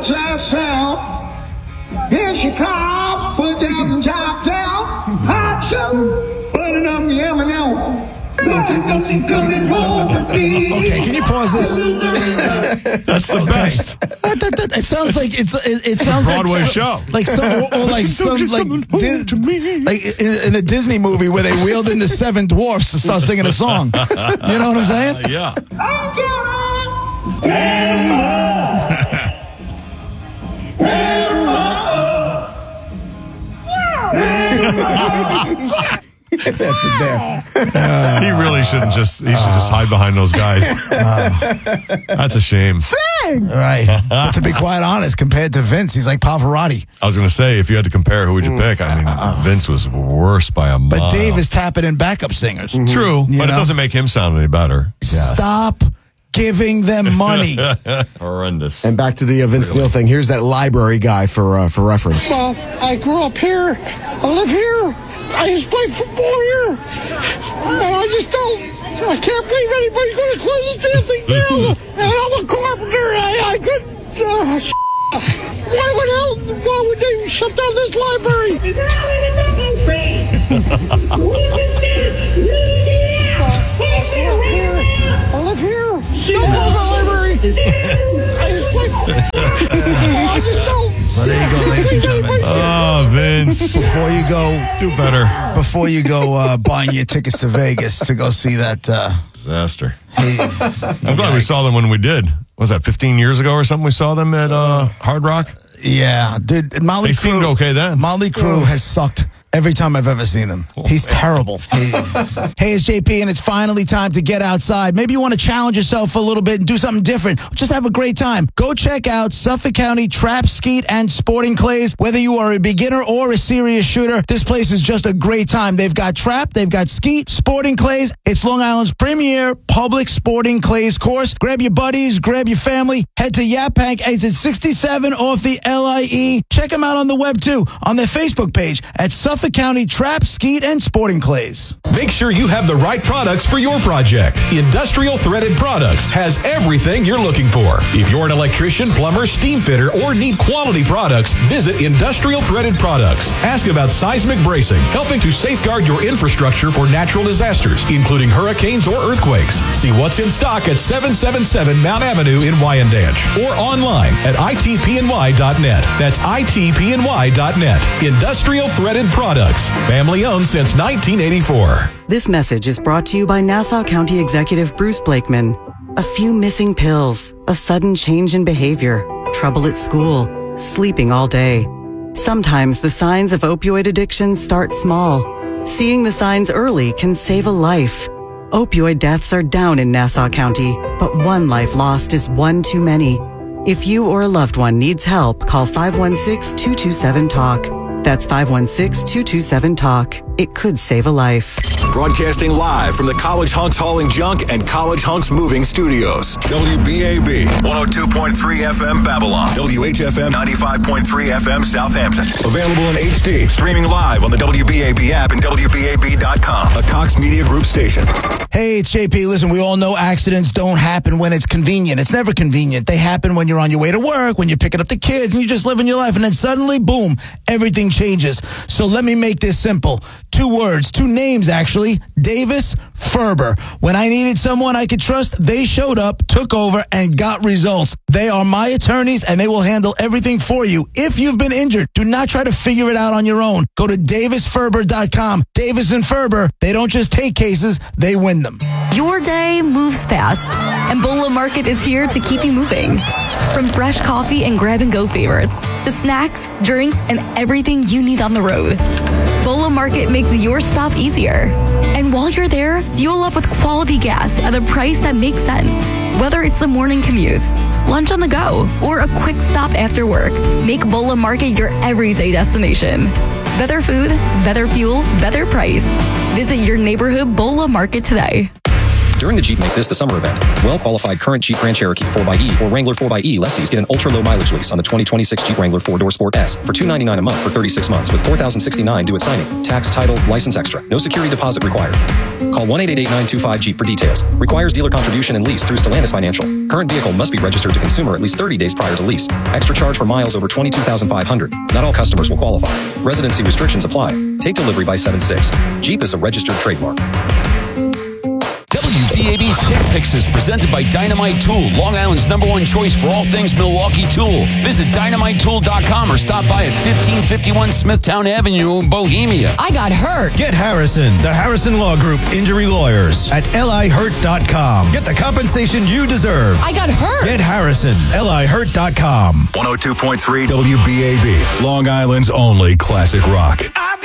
Watch yourself. Here she comes, foot down and top down. Hot show, burning up the M&M. Don't coming home with me. Okay, can you pause this? That's the best. It sounds like it sounds Broadway like show. Like some or like some like in a Disney movie where they wheeled in the seven dwarfs to start singing a song. You know what I'm saying? Yeah. That's it there. He really shouldn't just. He should just hide behind those guys. That's a shame. Sing! Right. But to be quite honest, compared to Vince, he's like Pavarotti. I was going to say, if you had to compare, who would you pick? I mean, Vince was worse by a mile. But Dave is tapping in backup singers. True, but it doesn't make him sound any better. Stop giving them money. Horrendous. And back to the Vince Neil thing. Here's that library guy for reference. Well, I grew up here. I live here. I used to play football here. And I can't believe anybody's going to close this damn thing down. And I'm a carpenter. I couldn't. Why would they shut down this library? I live here. Don't close my library. I just play. I just don't. Well, there you go, ladies and gentlemen. Oh, Vince. Before you go, do better. Before you go buying your tickets to Vegas to go see that disaster. I'm glad we saw them when we did. Was that 15 years ago or something? We saw them at Hard Rock. Yeah, dude. They seemed okay then. Motley Crue has sucked every time I've ever seen them. He's terrible. Hey, it's JP, and it's finally time to get outside. Maybe you want to challenge yourself a little bit and do something different. Just have a great time. Go check out Suffolk County Trap, Skeet, and Sporting Clays. Whether you are a beginner or a serious shooter, this place is just a great time. They've got trap, they've got skeet, sporting clays. It's Long Island's premier public sporting clays course. Grab your buddies, grab your family. Head to Yaphank, exit 67 off the LIE. Check them out on the web, too, on their Facebook page at Suffolk County Trap, Skeet, and Sporting Clays. Make sure you have the right products for your project. Industrial Threaded Products has everything you're looking for. If you're an electrician, plumber, steam fitter, or need quality products, visit Industrial Threaded Products. Ask about seismic bracing, helping to safeguard your infrastructure for natural disasters, including hurricanes or earthquakes. See what's in stock at 777 Mount Avenue in Wyandanch or online at itpny.net. That's itpny.net. Industrial Threaded Products. Family owned since 1984. This message is brought to you by Nassau County Executive Bruce Blakeman. A few missing pills, a sudden change in behavior, trouble at school, sleeping all day. Sometimes the signs of opioid addiction start small. Seeing the signs early can save a life. Opioid deaths are down in Nassau County, but one life lost is one too many. If you or a loved one needs help, call 516-227-TALK. That's 516-227-TALK. It could save a life. Broadcasting live from the College Hunks Hauling Junk and College Hunks Moving Studios. WBAB 102.3 FM Babylon. WHFM 95.3 FM Southampton. Available in HD. Streaming live on the WBAB app and WBAB.com. A Cox Media Group station. Hey, it's JP. Listen, we all know accidents don't happen when it's convenient. It's never convenient. They happen when you're on your way to work, when you're picking up the kids, and you're just living your life. And then suddenly, boom, everything changes. So let me make this simple. 2 words, 2 names, actually. Davis Ferber. When I needed someone I could trust, they showed up, took over, and got results. They are my attorneys, and they will handle everything for you. If you've been injured, do not try to figure it out on your own. Go to davisferber.com. Davis and Ferber, they don't just take cases, they win them. Your day moves fast, and Bola Market is here to keep you moving. From fresh coffee and grab-and-go favorites to snacks, drinks, and everything you need on the road, Bola Market makes your stop easier. And while you're there, fuel up with quality gas at a price that makes sense. Whether it's the morning commute, lunch on the go, or a quick stop after work, make Bola Market your everyday destination. Better food, better fuel, better price. Visit your neighborhood Bola Market today. During the Jeep Make This the Summer event, well-qualified current Jeep Grand Cherokee 4xE or Wrangler 4xE lessees get an ultra-low mileage lease on the 2026 Jeep Wrangler 4-Door Sport S for $299 a month for 36 months with $4,069 due at signing. Tax, title, license extra. No security deposit required. Call 1-888-925-JEEP for details. Requires dealer contribution and lease through Stellantis Financial. Current vehicle must be registered to consumer at least 30 days prior to lease. Extra charge for miles over 22,500. Not all customers will qualify. Residency restrictions apply. Take delivery by 7/6. Jeep is a registered trademark. WDAB's Tip Picks is presented by Dynamite Tool, Long Island's #1 choice for all things Milwaukee tool. Visit dynamitetool.com or stop by at 1551 Smithtown Avenue in Bohemia. I got hurt. Get Harrison, the Harrison Law Group Injury Lawyers at lihurt.com. Get the compensation you deserve. I got hurt. Get Harrison, lihurt.com. 102.3 WBAB, Long Island's only classic rock.